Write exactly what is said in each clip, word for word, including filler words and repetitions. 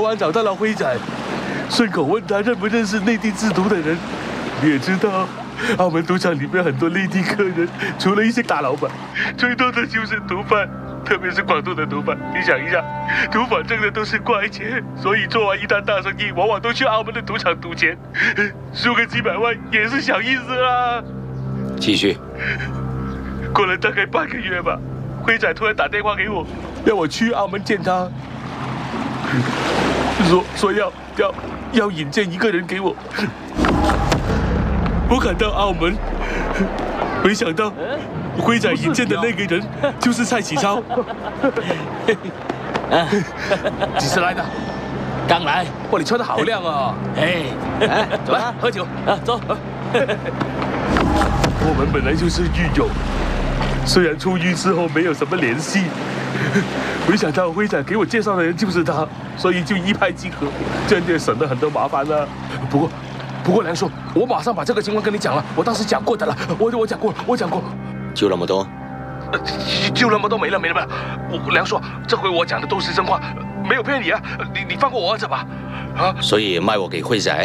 湾找到了辉仔，顺口问他认不认识内地制毒的人。你也知道，澳门赌场里面很多内地客人，除了一些大老板，最多的就是毒贩。 特别是广东的毒贩，你想一下，毒贩挣的都是怪钱，所以做完一单大生意，往往都去澳门的赌场赌钱，输个几百万也是小意思啊。 继续。 过了大概半个月吧，辉仔突然打电话给我，要我去澳门见他，说说要要要引荐一个人给我。我赶到澳门，没想到。 辉仔引荐的那个人就是蔡启超。几时来的？ 刚来。 哇，你穿得好亮哦！ 哎， 哎，走吧，喝酒啊，走。 我们本来就是狱友，虽然出狱之后没有什么联系，没想到辉仔给我介绍的人就是他，所以就一拍即合，真的省了很多麻烦了。不过，不过梁叔，我马上把这个情况跟你讲了，我当时讲过的了，我我讲过了，我讲过。 就那么多， 呃，就那么多没了没了没了。我梁叔，这回我讲的都是真话，没有骗你啊！你你放过我儿子吧，啊！ 所以卖我给辉仔？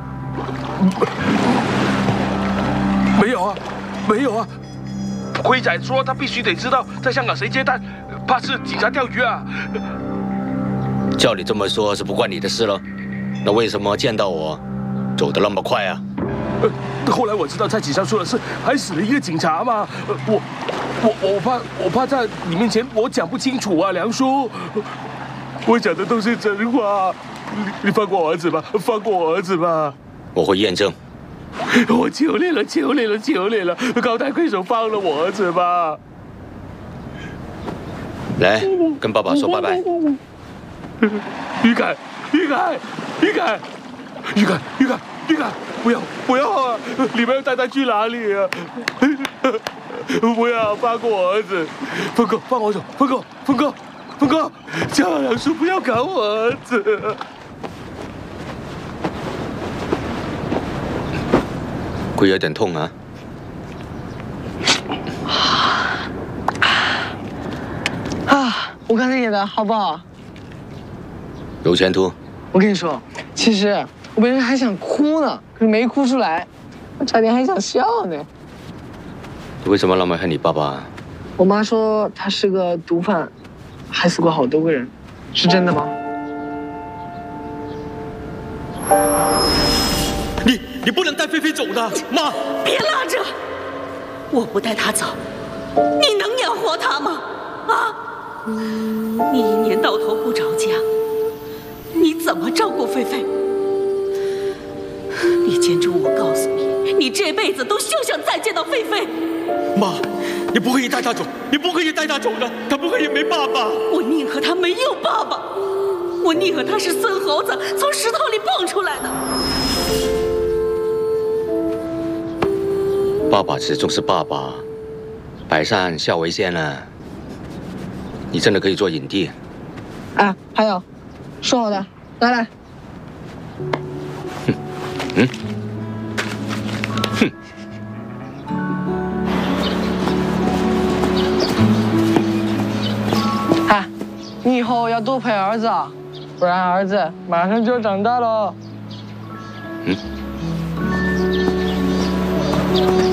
没有啊，没有啊。辉仔说他必须得知道在香港谁接单，怕是警察钓鱼啊。 叫你这么说，是不关你的事了。那为什么见到我，走得那么快啊？ 呃，后来我知道蔡启超出了事，还死了一个警察嘛。呃，我我我怕我怕在你面前我讲不清楚啊，梁叔。我讲的都是真话，你你放过我儿子吧，放过我儿子吧。 我会验证。 我求你了，求你了，求你了，高抬贵手放了我儿子吧。 来，跟爸爸说拜拜。 于凯，于凯，于凯，于凯，于凯。 玉凯，不要不要啊！你们要带他去哪里啊？不要放过我儿子，峰哥放我走，峰哥峰哥峰哥，叫梁叔不要搞我儿子。 会有点痛啊。 啊，我刚才演的好不好？ 有前途。 我跟你说，其实。 我本来还想哭呢，可是没哭出来，我差点还想笑呢。 你为什么那么恨你爸爸？ 我妈说他是个毒贩，害死过好多个人，是真的吗？ 你你不能带菲菲走的，妈！ 别拉着，我不带她走，你能养活她吗？啊！你一年到头不着家，你怎么照顾菲菲？ 你坚住！我告诉你，你这辈子都休想再见到菲菲。 妈，你不可以带她走，你不可以带她走的，她不可以没爸爸。 我宁可她没有爸爸，我宁可她是孙猴子从石头里蹦出来的。 爸爸始终是爸爸，百善孝为先啊！你真的可以做影帝。 啊，还有，说好的，来来。 嗯，哼， 啊，你以后要多陪儿子啊，不然儿子马上就要长大了。 嗯。